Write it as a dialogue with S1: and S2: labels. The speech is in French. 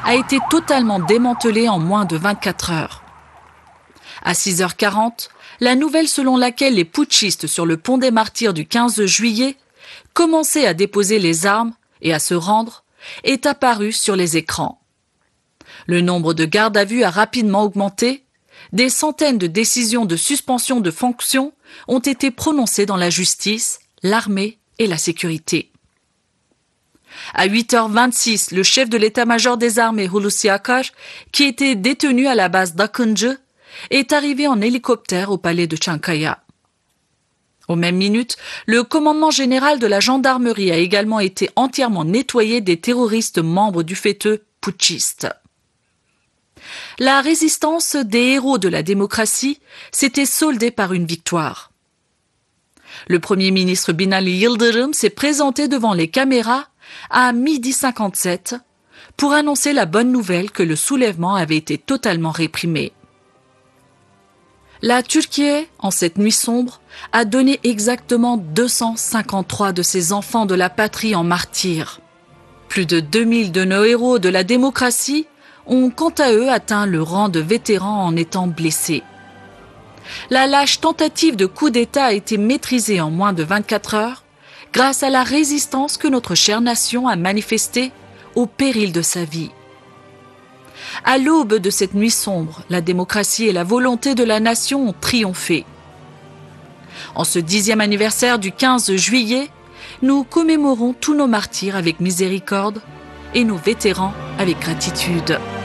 S1: a été totalement démantelée en moins de 24 heures. À 6h40, la nouvelle selon laquelle les putschistes sur le pont des Martyrs du 15 juillet commençaient à déposer les armes et à se rendre est apparue sur les écrans. Le nombre de gardes à vue a rapidement augmenté. Des centaines de décisions de suspension de fonctions ont été prononcées dans la justice, l'armée et la sécurité. À 8h26, le chef de l'état-major des armées, Hulusi Akar, qui était détenu à la base d'Akıncı, est arrivé en hélicoptère au palais de Çankaya. Aux mêmes minutes, le commandement général de la gendarmerie a également été entièrement nettoyé des terroristes membres du fêteux putschiste. La résistance des héros de la démocratie s'était soldée par une victoire. Le Premier ministre Binali Yıldırım s'est présenté devant les caméras à 12h57 pour annoncer la bonne nouvelle que le soulèvement avait été totalement réprimé. La Turquie, en cette nuit sombre, a donné exactement 253 de ses enfants de la patrie en martyrs. Plus de 2000 de nos héros de la démocratie ont quant à eux atteint le rang de vétérans en étant blessés. La lâche tentative de coup d'État a été maîtrisée en moins de 24 heures grâce à la résistance que notre chère nation a manifestée au péril de sa vie. À l'aube de cette nuit sombre, la démocratie et la volonté de la nation ont triomphé. En ce 10e anniversaire du 15 juillet, nous commémorons tous nos martyrs avec miséricorde et nos vétérans avec gratitude.